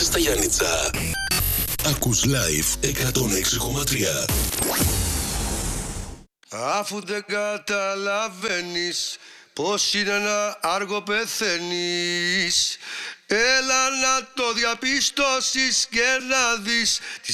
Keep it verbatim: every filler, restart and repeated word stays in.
στα Γιάννητσά. Ακούς Live εκατόν έξι κόμμα τρία. Αφού δεν καταλαβαίνεις πως είναι ένα άργο πεθαίνεις, έλα να το διαπιστώσεις και να δεις